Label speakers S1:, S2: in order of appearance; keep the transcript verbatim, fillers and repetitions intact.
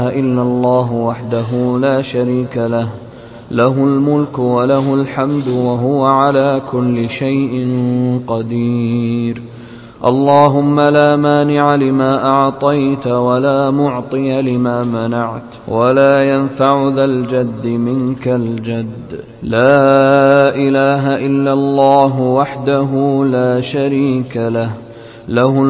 S1: إله إلا الله وحده لا شريك له، له الملك وله الحمد وهو على كل شيء قدير. اللهم لا مانع لما أعطيت ولا معطي لما منعت ولا ينفع ذا الجد منك الجد. لا إله إلا الله وحده لا شريك له، له